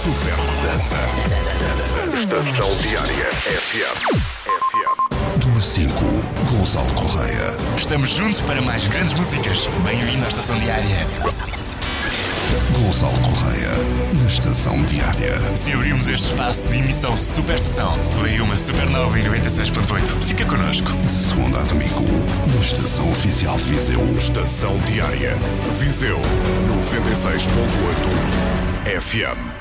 Super Dança. Estação Diária FM. Do A5, Gonçalo Correia. Estamos juntos para mais grandes músicas. Bem-vindo à Estação Diária. Gonçalo Correia, na Estação Diária. Se abrimos este espaço de emissão Super Estação, veio uma Supernova em 96.8. Fica connosco. De segunda a domingo, na Estação Oficial de Viseu. Estação Diária. Viseu 96.8 FM.